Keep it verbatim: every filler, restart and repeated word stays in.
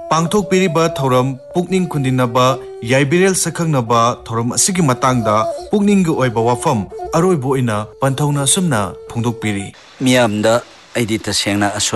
पांगथोकपिरिबा थौरम पुकनिंग खुंदिनबा याइबिरेल सखंगनबा थौरम असिगी मतंगदा पुकनिंग गे ओइबा वाफम अरोइबो इना पंथौना सुमना फोंदोकपिरी मियामदा आइदि तसेंगना